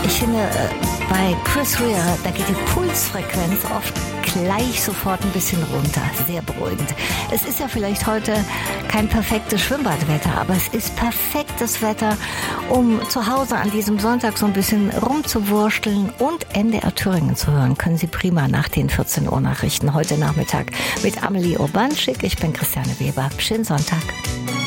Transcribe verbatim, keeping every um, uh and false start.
Ich finde, bei Chris Rea, da geht die Pulsfrequenz oft gleich sofort ein bisschen runter. Sehr beruhigend. Es ist ja vielleicht heute kein perfektes Schwimmbadwetter, aber es ist perfektes Wetter, um zu Hause an diesem Sonntag so ein bisschen rumzuwursteln und N D R Thüringen zu hören. Können Sie prima nach den vierzehn Uhr Nachrichten heute Nachmittag mit Amelie Urbanschik. Ich bin Christiane Weber. Schönen Sonntag.